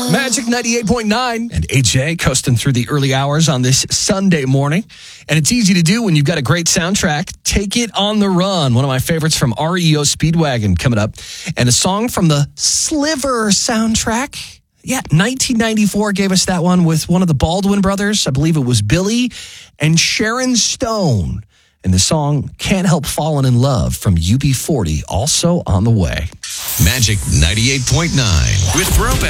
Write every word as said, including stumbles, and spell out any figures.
Magic ninety-eight point nine and A J coasting through the early hours on this Sunday morning. And it's easy to do when you've got a great soundtrack. Take It on the Run, one of my favorites from R E O Speedwagon coming up. And a song from the Sliver soundtrack. Yeah, nineteen ninety-four gave us that one with one of the Baldwin brothers. I believe it was Billy and Sharon Stone. And the song Can't Help Falling in Love from U B forty, also on the way. Magic ninety-eight point nine with Throwback.